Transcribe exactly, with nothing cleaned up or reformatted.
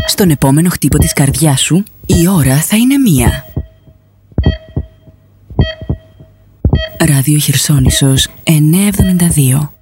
Στον επόμενο χτύπο της καρδιάς σου, η ώρα θα είναι μία. Ράδιο Χερσόνησος εννιακόσια εβδομήντα δύο.